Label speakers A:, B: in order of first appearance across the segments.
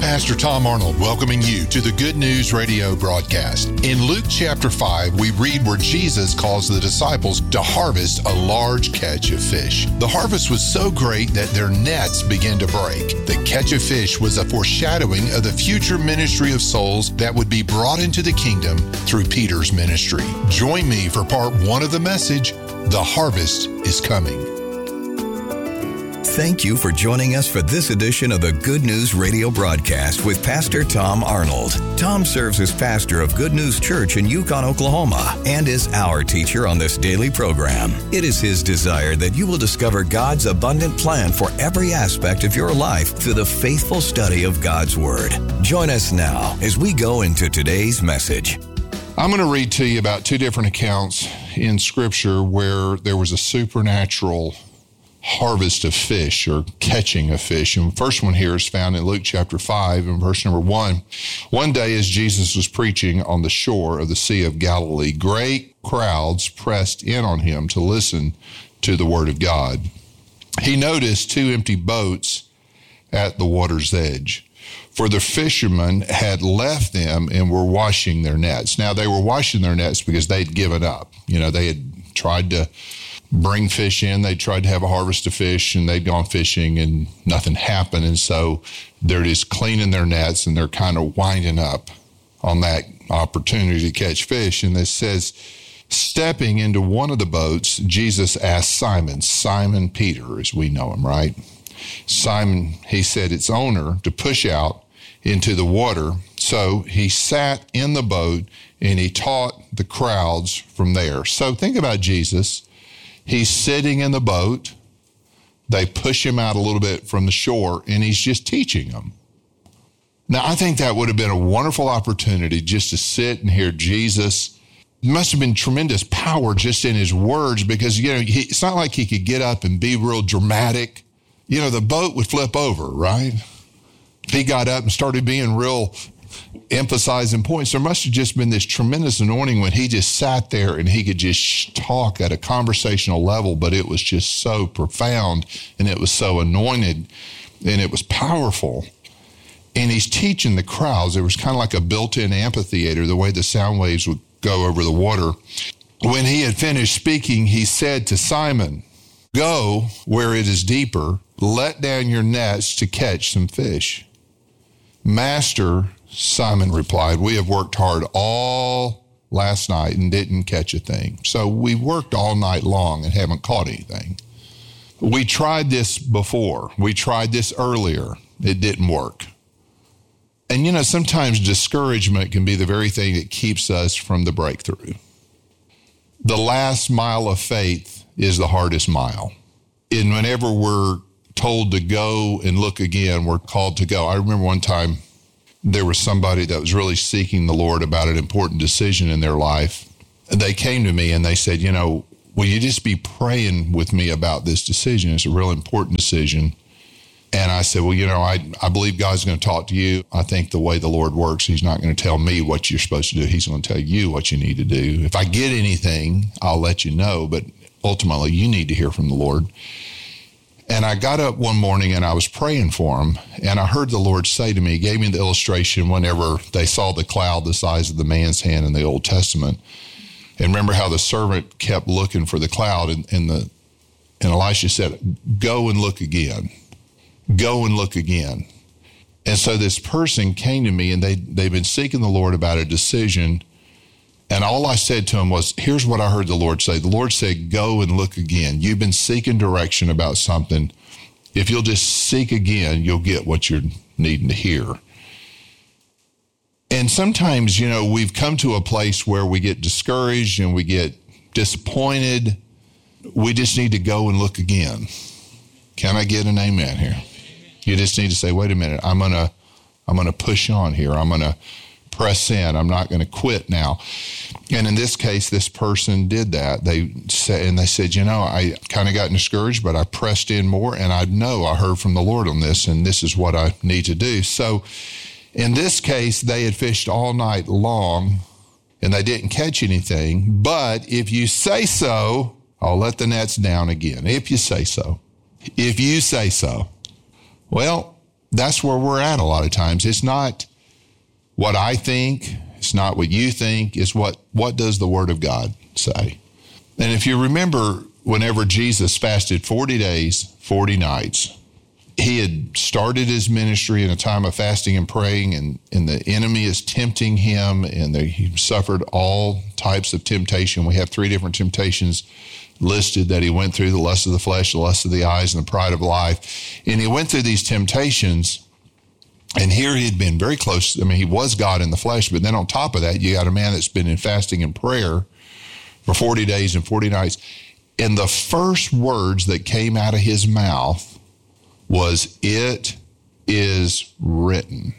A: Pastor Tom Arnold welcoming you to the Good News Radio broadcast. In Luke chapter 5, we read where Jesus calls the disciples to harvest a large catch of fish. The harvest was so great that their nets began to break. The catch of fish was a foreshadowing of the future ministry of souls that would be brought into the kingdom through Peter's ministry. Join me for part 1 of the message, The Harvest is Coming.
B: Thank you for joining us for this edition of the Good News Radio broadcast with Pastor Tom Arnold. Tom serves as pastor of Good News Church in Yukon, Oklahoma, and is our teacher on this daily program. It is his desire that you will discover God's abundant plan for every aspect of your life through the faithful study of God's Word. Join us now as we go into today's message.
A: I'm going to read to you about 2 different accounts in Scripture where there was a supernatural harvest of fish or catching of fish. And the first one here is found in Luke chapter 5 and verse number 1. One day as Jesus was preaching on the shore of the Sea of Galilee, great crowds pressed in on him to listen to the word of God. He noticed 2 empty boats at the water's edge, for the fishermen had left them and were washing their nets. Now, they were washing their nets because they'd given up. They had tried to bring fish in. They tried to have a harvest of fish, and they'd gone fishing, and nothing happened. And so they're just cleaning their nets, and they're kind of winding up on that opportunity to catch fish. And this says, stepping into one of the boats, Jesus asked Simon Peter, as we know him, right? Simon, he said, its owner, to push out into the water. So he sat in the boat, and he taught the crowds from there. So think about Jesus. He's sitting in the boat. They push him out a little bit from the shore, and he's just teaching them. Now, I think that would have been a wonderful opportunity just to sit and hear Jesus. There must have been tremendous power just in his words because, it's not like he could get up and be real dramatic. The boat would flip over, right? If he got up and started being real emphasizing points, there must have just been this tremendous anointing when he just sat there and he could just talk at a conversational level, but it was just so profound and it was so anointed and it was powerful. And he's teaching the crowds. There was kind of like a built-in amphitheater, the way the sound waves would go over the water. When he had finished speaking, he said to Simon, "Go where it is deeper, let down your nets to catch some fish." "Master," Simon replied, "we have worked hard all last night and didn't catch a thing." So we worked all night long and haven't caught anything. "We tried this before. We tried this earlier. It didn't work." And sometimes discouragement can be the very thing that keeps us from the breakthrough. The last mile of faith is the hardest mile. And whenever we're told to go and look again, we're called to go. I remember one time there was somebody that was really seeking the Lord about an important decision in their life. They came to me and they said, will you just be praying with me about this decision? It's a real important decision. And I said, well, I believe God's going to talk to you. I think the way the Lord works, he's not going to tell me what you're supposed to do. He's going to tell you what you need to do. If I get anything, I'll let you know. But ultimately, you need to hear from the Lord. And I got up one morning and I was praying for him. And I heard the Lord say to me, he gave me the illustration whenever they saw the cloud the size of the man's hand in the Old Testament. And remember how the servant kept looking for the cloud and Elisha said, "Go and look again. Go and look again." And so this person came to me and they've been seeking the Lord about a decision. And all I said to him was, here's what I heard the Lord say. The Lord said, "Go and look again. You've been seeking direction about something. If you'll just seek again, you'll get what you're needing to hear." And sometimes, we've come to a place where we get discouraged and we get disappointed. We just need to go and look again. Can I get an amen here? You just need to say, wait a minute, I'm gonna push on here. I'm gonna press in. I'm not going to quit now. And in this case, this person did that. They said, I kind of got discouraged, but I pressed in more, and I heard from the Lord on this, and this is what I need to do. So in this case, they had fished all night long, and they didn't catch anything. But if you say so, I'll let the nets down again. If you say so. If you say so. Well, that's where we're at a lot of times. It's not what I think. It's not what you think. It's what does the Word of God say? And if you remember, whenever Jesus fasted 40 days, 40 nights, he had started his ministry in a time of fasting and praying, and the enemy is tempting him, and he suffered all types of temptation. We have 3 different temptations listed that he went through: the lust of the flesh, the lust of the eyes, and the pride of life. And he went through these temptations, and here he had been very close. I mean, he was God in the flesh, but then on top of that, you got a man that's been in fasting and prayer for 40 days and 40 nights. And the first words that came out of his mouth was, "It is written."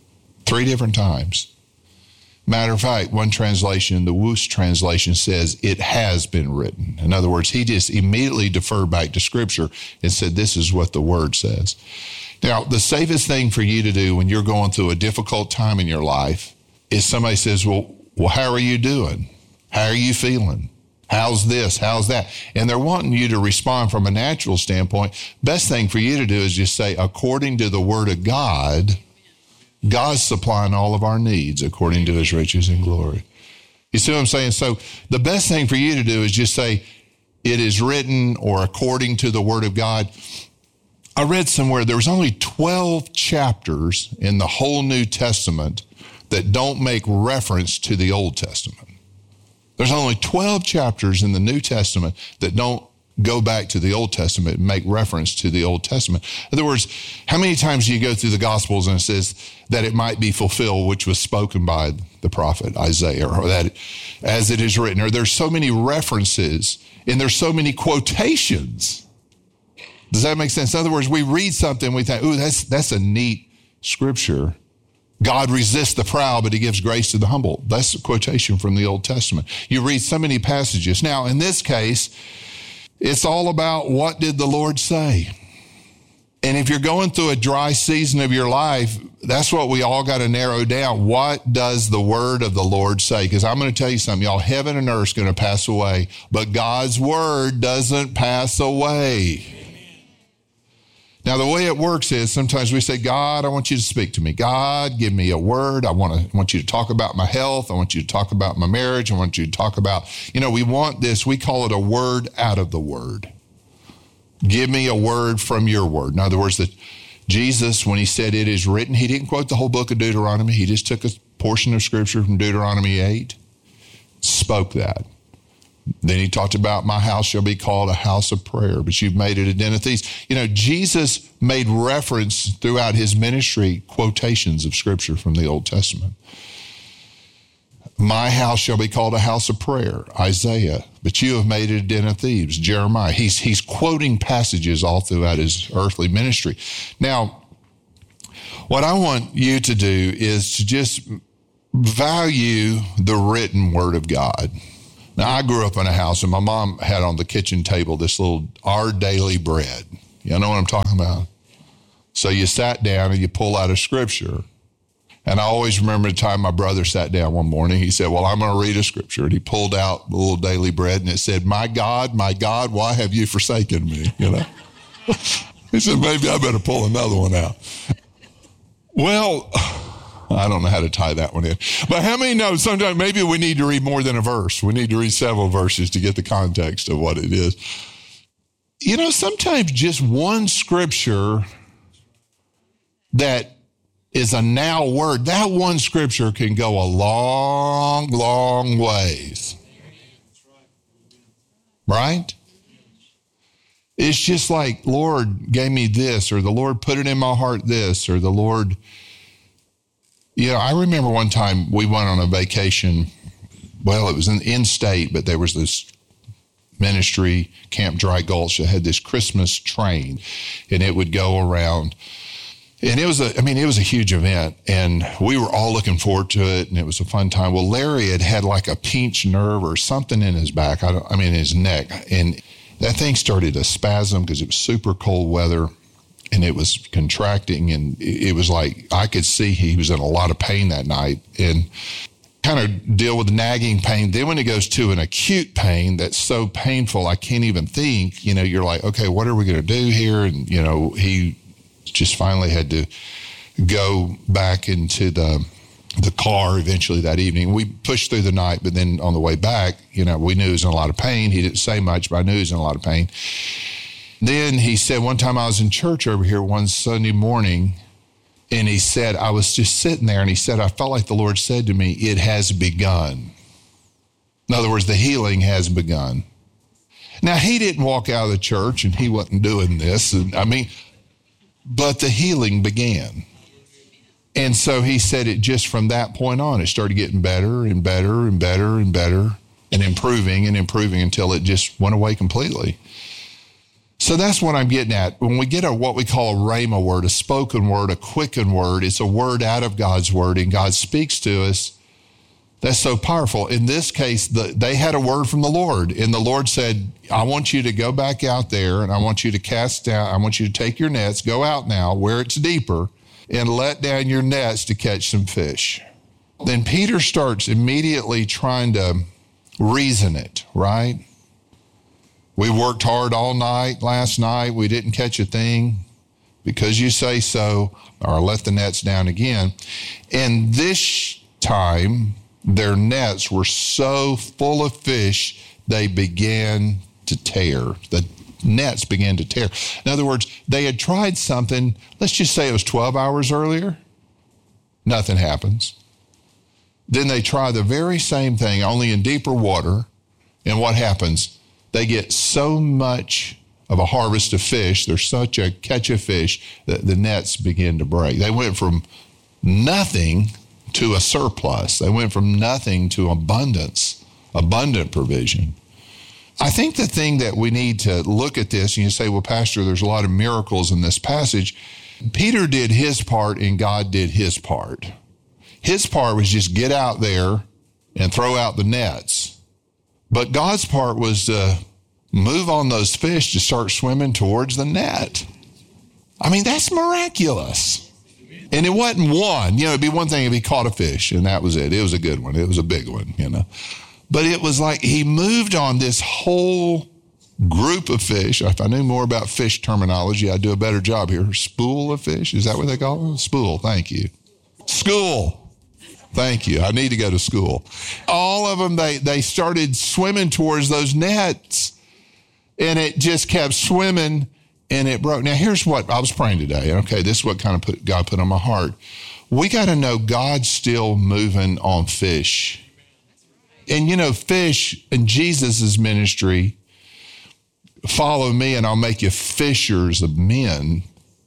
A: 3 different times. Matter of fact, one translation, the Wuest translation, says, "It has been written." In other words, he just immediately deferred back to Scripture and said, this is what the Word says. Now, the safest thing for you to do when you're going through a difficult time in your life is somebody says, well, how are you doing? How are you feeling? How's this? How's that? And they're wanting you to respond from a natural standpoint. Best thing for you to do is just say, according to the Word of God, God's supplying all of our needs according to his riches and glory. You see what I'm saying? So the best thing for you to do is just say, it is written, or according to the Word of God. I read somewhere there was only 12 chapters in the whole New Testament that don't make reference to the Old Testament. There's only 12 chapters in the New Testament that don't go back to the Old Testament and make reference to the Old Testament. In other words, how many times do you go through the Gospels and it says that it might be fulfilled, which was spoken by the prophet Isaiah, or that as it is written, or there's so many references and there's so many quotations. Does that make sense? In other words, we read something, we think, ooh, that's a neat scripture. God resists the proud, but he gives grace to the humble. That's a quotation from the Old Testament. You read so many passages. Now, in this case, it's all about what did the Lord say? And if you're going through a dry season of your life, that's what we all got to narrow down. What does the word of the Lord say? Because I'm going to tell you something, y'all, heaven and earth is going to pass away, but God's word doesn't pass away. Now, the way it works is sometimes we say, God, I want you to speak to me. God, give me a word. I want you to talk about my health. I want you to talk about my marriage. I want you to talk about, we want this. We call it a word out of the word. Give me a word from your word. In other words, that Jesus, when he said it is written, he didn't quote the whole book of Deuteronomy. He just took a portion of scripture from Deuteronomy 8, spoke that. Then he talked about my house shall be called a house of prayer, but you've made it a den of thieves. Jesus made reference throughout his ministry, quotations of scripture from the Old Testament. My house shall be called a house of prayer, Isaiah, but you have made it a den of thieves, Jeremiah. He's quoting passages all throughout his earthly ministry. Now, what I want you to do is to just value the written word of God. Now, I grew up in a house, and my mom had on the kitchen table this little Our Daily Bread. You know what I'm talking about? So you sat down and you pull out a scripture. And I always remember the time my brother sat down one morning. He said, well, I'm going to read a scripture. And he pulled out the little daily bread, and it said, my God, why have you forsaken me? He said, maybe I better pull another one out. Well, I don't know how to tie that one in. But how many know sometimes maybe we need to read more than a verse? We need to read several verses to get the context of what it is. Sometimes just one scripture that is a now word, that one scripture can go a long, long ways. Right? It's just like, Lord gave me this, or the Lord put it in my heart this, or the Lord... I remember one time we went on a vacation. Well, it was in-state, but there was this ministry, Camp Dry Gulch, that had this Christmas train, and it would go around. And it was a huge event, and we were all looking forward to it, and it was a fun time. Well, Larry had like a pinched nerve or something in his back, his neck, and that thing started to spasm because it was super cold weather. And it was contracting, and it was like I could see he was in a lot of pain that night, and kind of deal with nagging pain. Then when it goes to an acute pain that's so painful I can't even think, you're like, okay, what are we going to do here? And, he just finally had to go back into the car eventually that evening. We pushed through the night, but then on the way back, we knew he was in a lot of pain. He didn't say much, but I knew he was in a lot of pain. Then he said, one time I was in church over here one Sunday morning, and he said, I was just sitting there, and he said, I felt like the Lord said to me, it has begun. In other words, the healing has begun. Now, he didn't walk out of the church, and he wasn't doing this, but the healing began. And so he said it just from that point on, it started getting better and better and better and better and improving until it just went away completely. So that's what I'm getting at. When we get what we call a rhema word, a spoken word, a quickened word, it's a word out of God's word, and God speaks to us. That's so powerful. In this case, they had a word from the Lord, and the Lord said, I want you to go back out there, and I want you to cast down, I want you to take your nets, go out now where it's deeper, and let down your nets to catch some fish. Then Peter starts immediately trying to reason it, right? We worked hard all night last night. We didn't catch a thing. Because you say so, or let the nets down again. And this time, their nets were so full of fish, they began to tear. The nets began to tear. In other words, they had tried something, let's just say it was 12 hours earlier. Nothing happens. Then they try the very same thing, only in deeper water. And what happens? They get so much of a harvest of fish, there's such a catch of fish, that the nets begin to break. They went from nothing to a surplus. They went from nothing to abundance, abundant provision. I think the thing that we need to look at this, and you say, well, Pastor, there's a lot of miracles in this passage. Peter did his part and God did his part. His part was just get out there and throw out the nets. But God's part was to move on those fish to start swimming towards the net. I mean, that's miraculous. And it wasn't one. It'd be one thing if he caught a fish, and that was it. It was a good one. It was a big one, But it was like he moved on this whole group of fish. If I knew more about fish terminology, I'd do a better job here. Spool of fish, is that what they call them? Spool, thank you. School, thank you. I need to go to school. All of them, they started swimming towards those nets, and it just kept swimming, and it broke. Now, here's what I was praying today. Okay, this is what kind of God put on my heart. We got to know God's still moving on fish. And fish in Jesus' ministry, follow me and I'll make you fishers of men.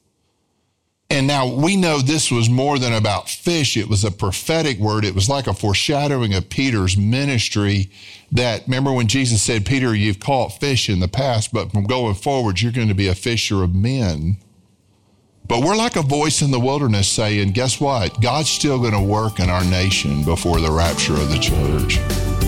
A: And now we know this was more than about fish. It was a prophetic word. It was like a foreshadowing of Peter's ministry that, remember when Jesus said, Peter, you've caught fish in the past, but from going forward, you're going to be a fisher of men. But we're like a voice in the wilderness saying, guess what? God's still going to work in our nation before the rapture of the church.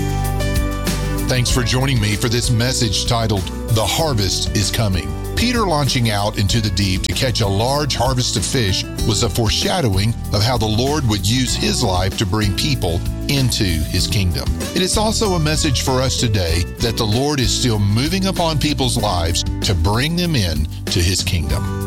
C: Thanks for joining me for this message titled, The Harvest is Coming. Peter launching out into the deep to catch a large harvest of fish was a foreshadowing of how the Lord would use his life to bring people into his kingdom. It is also a message for us today that the Lord is still moving upon people's lives to bring them in to his kingdom.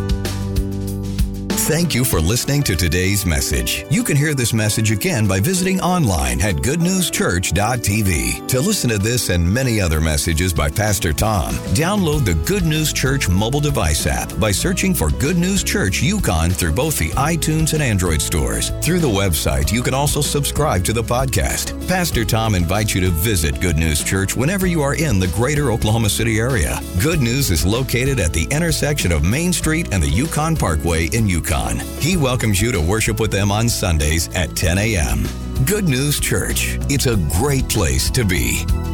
B: Thank you for listening to today's message. You can hear this message again by visiting online at goodnewschurch.tv. To listen to this and many other messages by Pastor Tom, download the Good News Church mobile device app by searching for Good News Church Yukon through both the iTunes and Android stores. Through the website, you can also subscribe to the podcast. Pastor Tom invites you to visit Good News Church whenever you are in the greater Oklahoma City area. Good News is located at the intersection of Main Street and the Yukon Parkway in Yukon. He welcomes you to worship with them on Sundays at 10 a.m. Good News Church. It's a great place to be.